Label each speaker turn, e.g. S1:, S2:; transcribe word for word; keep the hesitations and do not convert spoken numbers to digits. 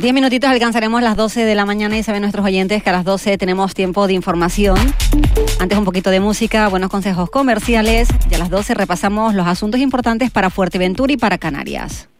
S1: Diez minutitos alcanzaremos las doce de la mañana y saben nuestros oyentes que a las doce tenemos tiempo de información. Antes un poquito de música, buenos consejos comerciales y a las doce repasamos los asuntos importantes para Fuerteventura y para Canarias.